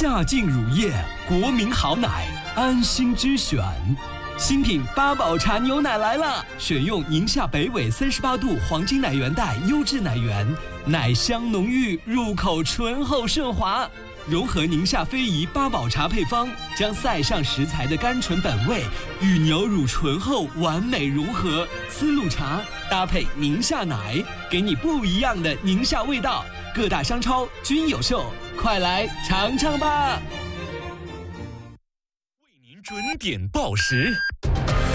夏净乳业，国民好奶，安心之选。新品八宝茶牛奶来了，选用宁夏北纬38度黄金奶源带优质奶源，奶香浓郁，入口醇厚顺滑。融合宁夏非遗八宝茶配方，将塞上食材的甘醇本味与牛乳醇厚完美融合，丝路茶搭配宁夏奶，给你不一样的宁夏味道。各大商超均有售，快来尝尝吧！ 为您准点报时。